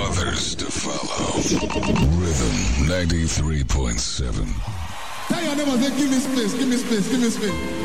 others to follow. Rhythm 93.7. Tell your neighbor, say, give me space, give me space, give me space.